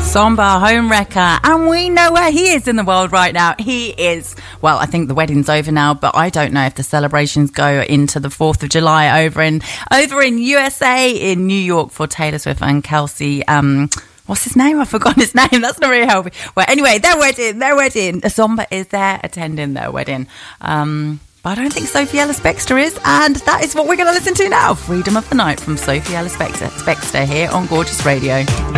Samba Homewrecker, and we know where he is in the world right now. He is, well, I think the wedding's over now, but I don't know if the celebrations go into the 4th of July over in USA, in New York, for Taylor Swift and Kelsey. What's his name? I've forgotten his name. That's not really helping. Well, anyway, their wedding. Samba is there attending their wedding. But I don't think Sophie Ellis-Bextor is, and that is what we're going to listen to now. Freedom of the Night from Sophie Ellis-Bextor here on Gorgeous Radio.